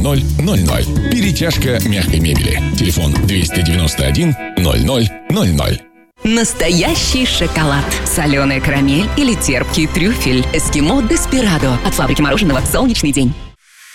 0000. Перетяжка мягкой мебели. Телефон 291 0000. Настоящий шоколад, соленая карамель или терпкий трюфель. Эскимо Деспирадо от фабрики мороженого «Солнечный день».